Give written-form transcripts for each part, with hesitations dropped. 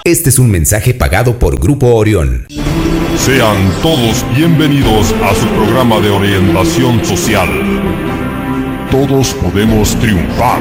Este es un mensaje pagado por Grupo Orión. Sean todos bienvenidos a su programa de orientación social. Todos podemos triunfar.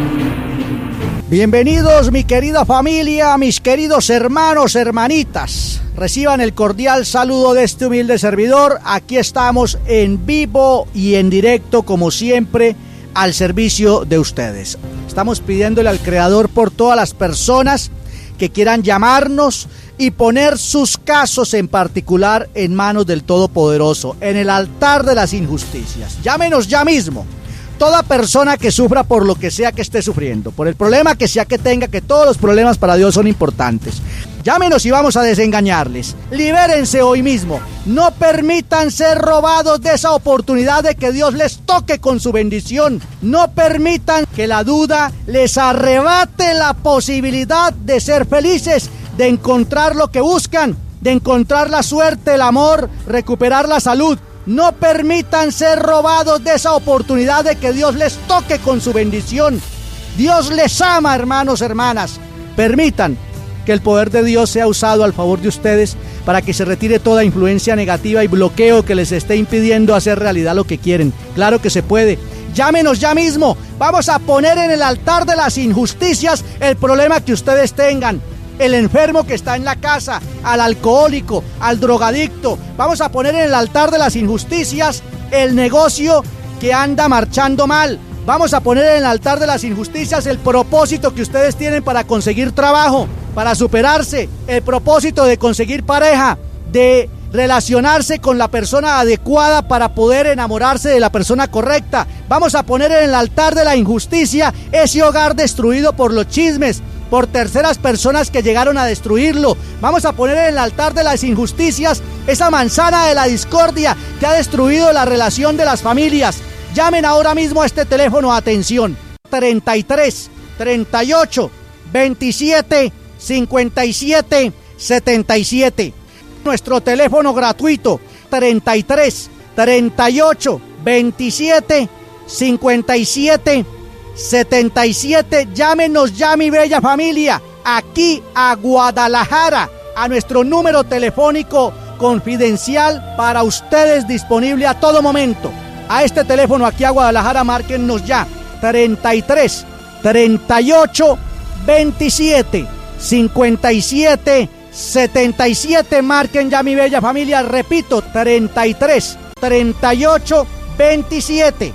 Bienvenidos, mi querida familia, mis queridos hermanos, hermanitas. Reciban el cordial saludo de este humilde servidor. Aquí estamos en vivo y en directo, como siempre, al servicio de ustedes. Estamos pidiéndole al Creador por todas las personas que quieran llamarnos y poner sus casos en particular en manos del Todopoderoso, en el altar de las injusticias. Llámenos ya mismo. Toda persona que sufra por lo que sea que esté sufriendo, por el problema que sea que tenga, que todos los problemas para Dios son importantes. Llámenos y vamos a desengañarles. Libérense hoy mismo. No permitan ser robados de esa oportunidad de que Dios les toque con su bendición. No permitan que la duda les arrebate la posibilidad de ser felices, de encontrar lo que buscan, de encontrar la suerte, el amor, recuperar la salud. No permitan ser robados de esa oportunidad de que Dios les toque con su bendición. Dios les ama, hermanos, hermanas. Permitan que el poder de Dios sea usado al favor de ustedes para que se retire toda influencia negativa y bloqueo que les esté impidiendo hacer realidad lo que quieren. Claro que se puede. Llámenos ya mismo. Vamos a poner en el altar de las injusticias el problema que ustedes tengan. El enfermo que está en la casa, al alcohólico, al drogadicto. Vamos a poner en el altar de las injusticias el negocio que anda marchando mal. Vamos a poner en el altar de las injusticias el propósito que ustedes tienen para conseguir trabajo, para superarse, el propósito de conseguir pareja, de relacionarse con la persona adecuada para poder enamorarse de la persona correcta. Vamos a poner en el altar de la injusticia ese hogar destruido por los chismes, por terceras personas que llegaron a destruirlo. Vamos a poner en el altar de las injusticias esa manzana de la discordia que ha destruido la relación de las familias. Llamen ahora mismo a este teléfono, atención, 33 38 27 57 77. Nuestro teléfono gratuito, 33 38 27 57 77. Llámenos ya, mi bella familia, aquí a Guadalajara, a nuestro número telefónico confidencial para ustedes, disponible a todo momento. A este teléfono aquí a Guadalajara, márquennos ya, 33 38 27 57 77. Marquen ya, mi bella familia, repito, 33 38 27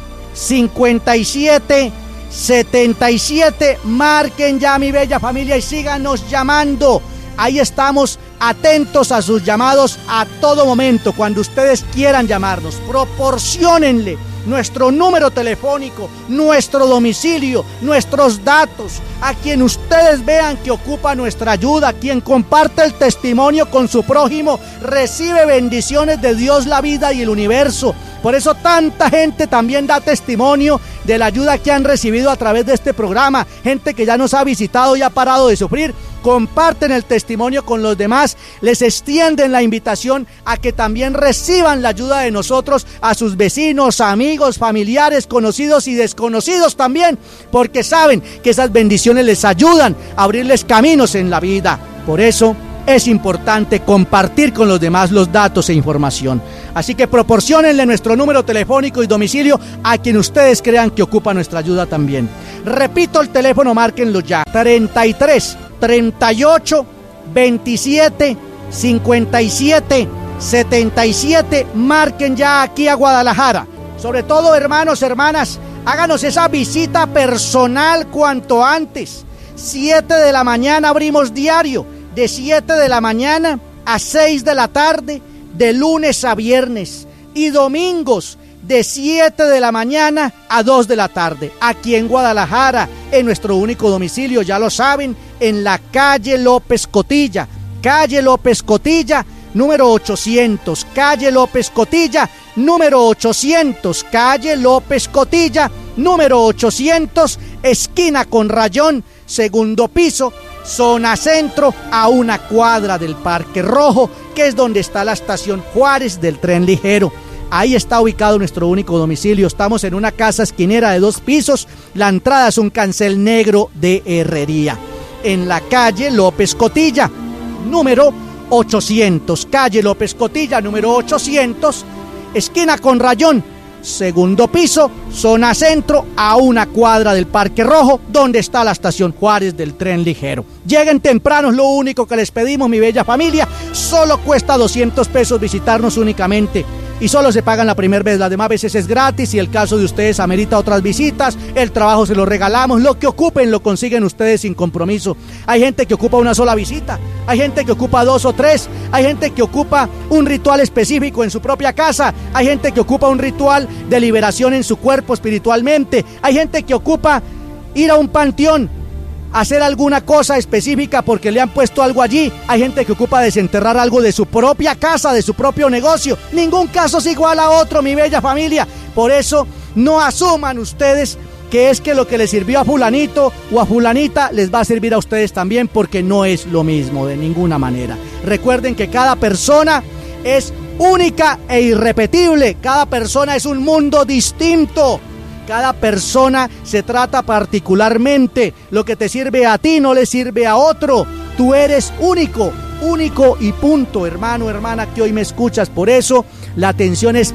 57 77. Marquen ya, mi bella familia, y síganos llamando. Ahí estamos atentos a sus llamados a todo momento. Cuando ustedes quieran llamarnos, proporciónenle nuestro número telefónico, nuestro domicilio, nuestros datos, a quien ustedes vean que ocupa nuestra ayuda. Quien comparte el testimonio con su prójimo recibe bendiciones de Dios, la vida y el universo. Por eso tanta gente también da testimonio de la ayuda que han recibido a través de este programa. Gente que ya nos ha visitado y ha parado de sufrir. Comparten el testimonio con los demás, les extienden la invitación a que también reciban la ayuda de nosotros, a sus vecinos, amigos, familiares, conocidos y desconocidos también, porque saben que esas bendiciones les ayudan a abrirles caminos en la vida. Por eso es importante compartir con los demás los datos e información. Así que proporciónenle nuestro número telefónico y domicilio a quien ustedes crean que ocupa nuestra ayuda también. Repito el teléfono, márquenlo ya, 33 38 27 57 77. Marquen ya aquí a Guadalajara. Sobre todo, hermanos, hermanas, háganos esa visita personal cuanto antes. 7 de la mañana abrimos diario, de 7 de la mañana a 6 de la tarde, de lunes a viernes, y domingos de 7 de la mañana a 2 de la tarde, aquí en Guadalajara, en nuestro único domicilio, ya lo saben, en la calle López Cotilla, número 800, calle López Cotilla, número 800, calle López Cotilla, número 800, esquina con Rayón, segundo piso, zona centro, a una cuadra del Parque Rojo, que es donde está la estación Juárez del tren ligero. Ahí está ubicado nuestro único domicilio. Estamos en una casa esquinera de 2 pisos. La entrada es un cancel negro de herrería. en la calle López Cotilla, número 800, calle López Cotilla, número 800, esquina con Rayón, segundo piso, zona centro, a una cuadra del Parque Rojo, donde está la estación Juárez del tren ligero. Lleguen temprano, es lo único que les pedimos, mi bella familia. Solo cuesta 200 pesos visitarnos únicamente. Y solo se pagan la primera vez, las demás veces es gratis. Si el caso de ustedes amerita otras visitas, el trabajo se lo regalamos, lo que ocupen lo consiguen ustedes sin compromiso. Hay gente que ocupa una sola visita, hay gente que ocupa 2 o 3, hay gente que ocupa un ritual específico en su propia casa, hay gente que ocupa un ritual de liberación en su cuerpo espiritualmente, hay gente que ocupa ir a un panteón, hacer alguna cosa específica porque le han puesto algo allí. Hay gente que ocupa desenterrar algo de su propia casa, de su propio negocio. Ningún caso es igual a otro, mi bella familia. Por eso no asuman ustedes que es que lo que les sirvió a fulanito o a fulanita les va a servir a ustedes también, porque no es lo mismo de ninguna manera. Recuerden que cada persona es única e irrepetible. Cada persona es un mundo distinto. Cada persona se trata particularmente. Lo que te sirve a ti no le sirve a otro. Tú eres único, único y punto, hermano, hermana, que hoy me escuchas. Por eso la atención es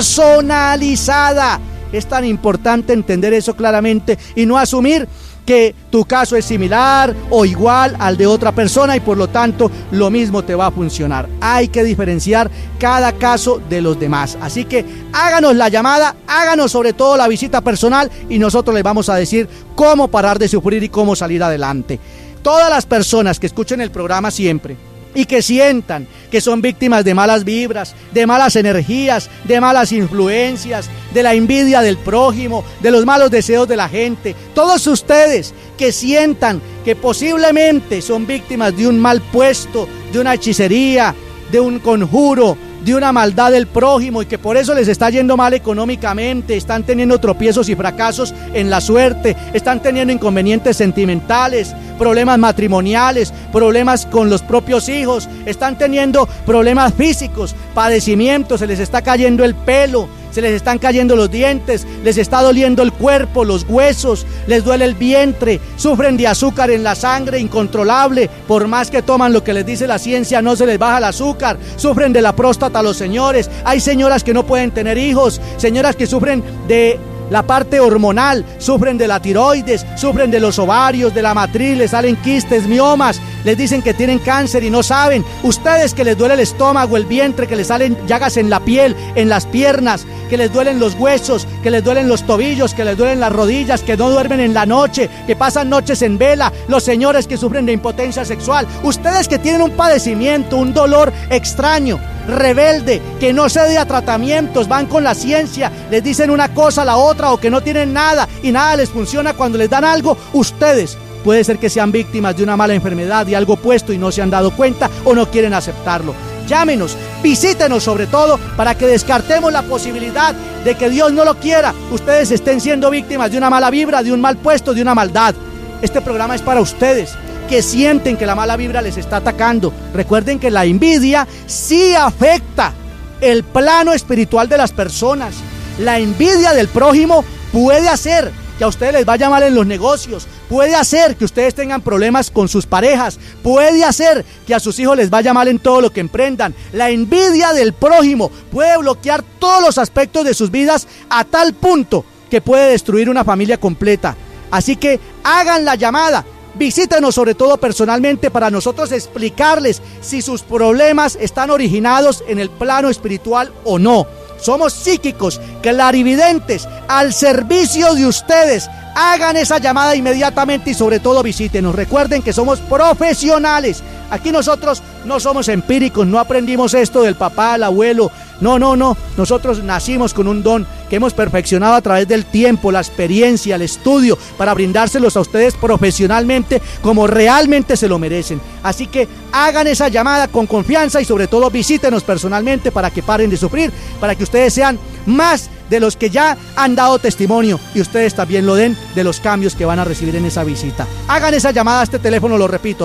personalizada. Es tan importante entender eso claramente y no asumir que tu caso es similar o igual al de otra persona y por lo tanto lo mismo te va a funcionar. Hay que diferenciar cada caso de los demás. Así que háganos la llamada, háganos sobre todo la visita personal y nosotros les vamos a decir cómo parar de sufrir y cómo salir adelante. Todas las personas que escuchen el programa siempre y que sientan que son víctimas de malas vibras, de malas energías, de malas influencias, de la envidia del prójimo, de los malos deseos de la gente, todos ustedes que sientan que posiblemente son víctimas de un mal puesto, de una hechicería, de un conjuro, de una maldad del prójimo y que por eso les está yendo mal económicamente, están teniendo tropiezos y fracasos en la suerte, están teniendo inconvenientes sentimentales, problemas matrimoniales, problemas con los propios hijos, están teniendo problemas físicos, padecimientos, se les está cayendo el pelo, se les están cayendo los dientes, les está doliendo el cuerpo, los huesos, les duele el vientre, sufren de azúcar en la sangre incontrolable, por más que toman lo que les dice la ciencia no se les baja el azúcar, sufren de la próstata los señores, hay señoras que no pueden tener hijos, señoras que sufren de la parte hormonal, sufren de la tiroides, sufren de los ovarios, de la matriz, les salen quistes, miomas, les dicen que tienen cáncer y no saben. Ustedes que les duele el estómago, el vientre, que les salen llagas en la piel, en las piernas, que les duelen los huesos, que les duelen los tobillos, que les duelen las rodillas, que no duermen en la noche, que pasan noches en vela, los señores que sufren de impotencia sexual, ustedes que tienen un padecimiento, un dolor extraño, rebelde, que no cede a tratamientos, van con la ciencia, les dicen una cosa a la otra o que no tienen nada y nada les funciona cuando les dan algo, ustedes puede ser que sean víctimas de una mala enfermedad, de algo puesto y no se han dado cuenta o no quieren aceptarlo. Llámenos, visítenos sobre todo para que descartemos la posibilidad de que Dios no lo quiera, ustedes estén siendo víctimas de una mala vibra, de un mal puesto, de una maldad. Este programa es para ustedes que sienten que la mala vibra les está atacando. Recuerden que la envidia sí afecta el plano espiritual de las personas. La envidia del prójimo puede hacer que a ustedes les vaya mal en los negocios, puede hacer que ustedes tengan problemas con sus parejas, puede hacer que a sus hijos les vaya mal en todo lo que emprendan. La envidia del prójimo puede bloquear todos los aspectos de sus vidas a tal punto que puede destruir una familia completa. Así que hagan la llamada. Visítenos sobre todo personalmente para nosotros explicarles si sus problemas están originados en el plano espiritual o no. Somos psíquicos, clarividentes, al servicio de ustedes. Hagan esa llamada inmediatamente y sobre todo visítenos. Recuerden que somos profesionales. Aquí nosotros no somos empíricos, no aprendimos esto del papá, el abuelo. No. Nosotros nacimos con un don que hemos perfeccionado a través del tiempo, la experiencia, el estudio, para brindárselos a ustedes profesionalmente como realmente se lo merecen. Así que hagan esa llamada con confianza y sobre todo visítenos personalmente para que paren de sufrir, para que ustedes sean más de los que ya han dado testimonio y ustedes también lo den de los cambios que van a recibir en esa visita. Hagan esa llamada a este teléfono, lo repito,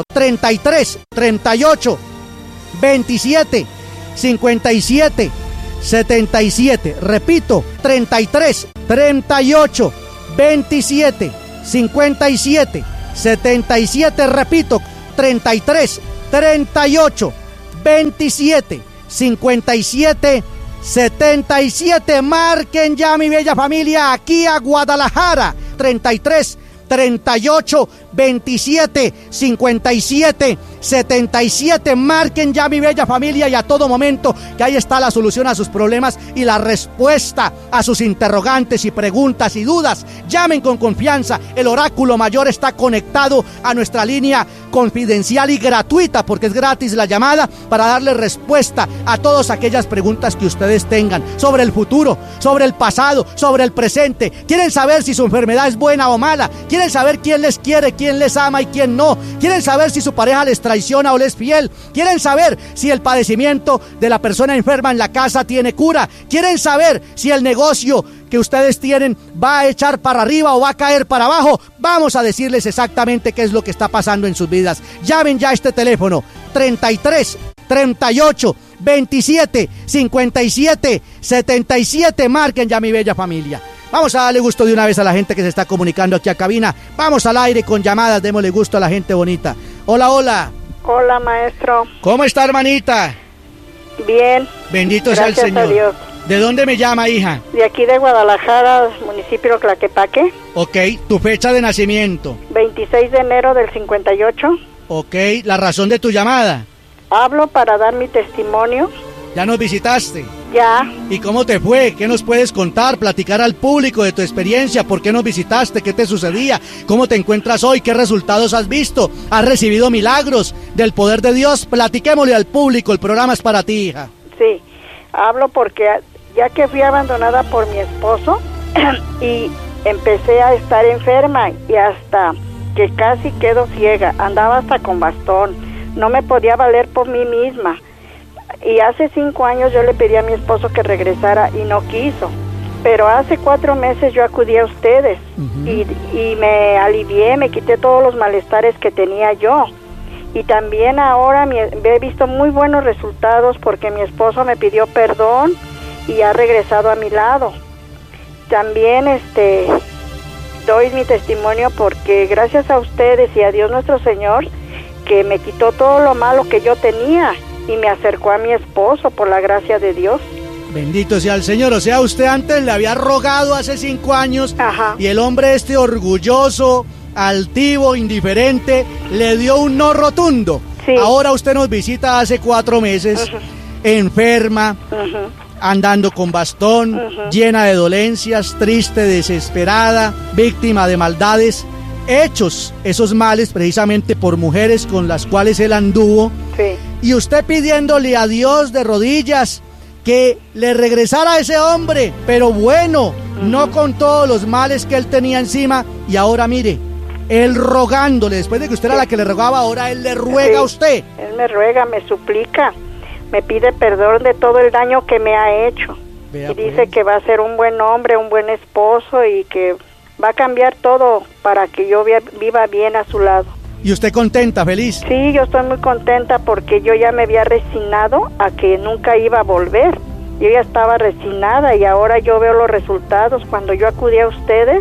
33 38 27 57 77. Repito, 33 38 27 57 77, repito, 33 38 27 57 77. Marquen ya, mi bella familia, aquí a Guadalajara. 33 38 27 57 77. Marquen ya, mi bella familia, y a todo momento que ahí está la solución a sus problemas y la respuesta a sus interrogantes y preguntas y dudas. Llamen con confianza. El oráculo mayor está conectado a nuestra línea confidencial y gratuita, porque es gratis la llamada, para darle respuesta a todas aquellas preguntas que ustedes tengan sobre el futuro, sobre el pasado, sobre el presente. Quieren saber si su enfermedad es buena o mala. Quieren saber quién les quiere, quién les ama y quién no. Quieren saber si su pareja les traiciona o les fiel. Quieren saber si el padecimiento de la persona enferma en la casa tiene cura. Quieren saber si el negocio que ustedes tienen va a echar para arriba o va a caer para abajo. Vamos a decirles exactamente qué es lo que está pasando en sus vidas. Llamen ya a este teléfono 33 38 27 57 77. Marquen ya, mi bella familia. Vamos a darle gusto de una vez a la gente que se está comunicando aquí a cabina. Vamos al aire con llamadas, démosle gusto a la gente bonita. Hola, hola. Hola, maestro. ¿Cómo está, hermanita? Bien. Bendito sea el Señor. Gracias a Dios. ¿De dónde me llama, hija? De aquí de Guadalajara, municipio Tlaquepaque. Ok, tu fecha de nacimiento. 26 de enero del 58. Ok, la razón de tu llamada. Hablo para dar mi testimonio. ¿Ya nos visitaste? Ya. ¿Y cómo te fue? ¿Qué nos puedes contar? Platicar al público de tu experiencia. ¿Por qué nos visitaste? ¿Qué te sucedía? ¿Cómo te encuentras hoy? ¿Qué resultados has visto? ¿Has recibido milagros del poder de Dios? Platiquémosle al público. El programa es para ti, hija. Sí. Hablo porque ya que fui abandonada por mi esposo y empecé a estar enferma y hasta que casi quedo ciega. Andaba hasta con bastón. No me podía valer por mí misma. Y hace 5 años yo le pedí a mi esposo que regresara y no quiso. Pero hace 4 meses yo acudí a ustedes y me alivié, me quité todos los malestares que tenía yo. Y también ahora he visto muy buenos resultados porque mi esposo me pidió perdón y ha regresado a mi lado. También doy mi testimonio porque gracias a ustedes y a Dios nuestro Señor, que me quitó todo lo malo que yo tenía y me acercó a mi esposo por la gracia de Dios. Bendito sea el Señor. O sea, usted antes le había rogado hace 5 años. Ajá. Y el hombre orgulloso, altivo, indiferente, le dio un no rotundo. Sí. Ahora usted nos visita hace 4 meses, enferma, andando con bastón, llena de dolencias, triste, desesperada, víctima de maldades, hechos esos males precisamente por mujeres con las cuales él anduvo. Sí. Y usted pidiéndole a Dios de rodillas que le regresara a ese hombre, pero bueno, no con todos los males que él tenía encima. Y ahora mire, él rogándole, después de que usted era la que le rogaba, ahora él le ruega a usted. Él me ruega, me suplica, me pide perdón de todo el daño que me ha hecho. Vea, y dice pues, que va a ser un buen hombre, un buen esposo y que va a cambiar todo para que yo viva bien a su lado. ¿Y usted contenta, feliz? Sí, yo estoy muy contenta porque yo ya me había resignado a que nunca iba a volver. Yo ya estaba resignada y ahora yo veo los resultados. Cuando yo acudí a ustedes,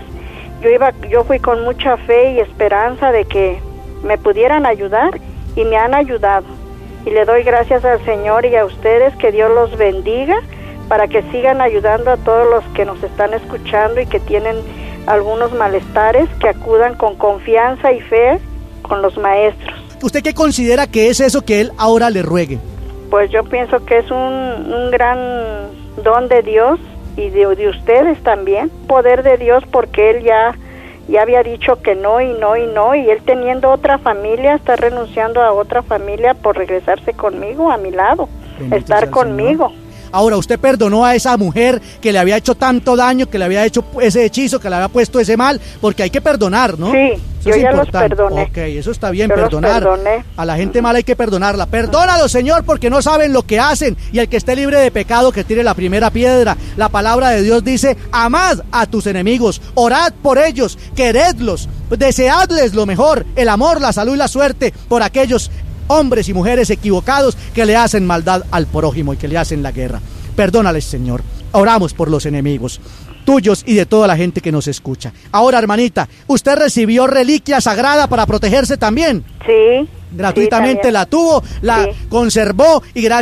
yo fui con mucha fe y esperanza de que me pudieran ayudar y me han ayudado. Y le doy gracias al Señor y a ustedes, que Dios los bendiga para que sigan ayudando a todos los que nos están escuchando y que tienen algunos malestares, que acudan con confianza y fe con los maestros. ¿Usted qué considera que es eso que él ahora le ruegue? Pues yo pienso que es un gran don de Dios y de ustedes también, poder de Dios, porque él ya había dicho que no y no y no, y él teniendo otra familia, está renunciando a otra familia por regresarse conmigo, a mi lado, Bendito estar sea el conmigo. Señor. Ahora, ¿usted perdonó a esa mujer que le había hecho tanto daño, que le había hecho ese hechizo, que le había puesto ese mal? Porque hay que perdonar, ¿no? Sí, eso yo es ya importante. los perdoné. Ok, eso está bien, Yo los perdonar. perdoné. A la gente mala hay que perdonarla. Perdónalo, Señor, porque no saben lo que hacen. Y el que esté libre de pecado, que tire la primera piedra. La palabra de Dios dice: amad a tus enemigos, orad por ellos, queredlos, deseadles lo mejor, el amor, la salud y la suerte por aquellos hombres y mujeres equivocados que le hacen maldad al prójimo y que le hacen la guerra. Perdónales, Señor. Oramos por los enemigos. tuyos y de toda la gente que nos escucha. Ahora, hermanita, ¿usted recibió reliquia sagrada para protegerse también? Sí. Gratuitamente sí, la tuvo, la sí. conservó y gracias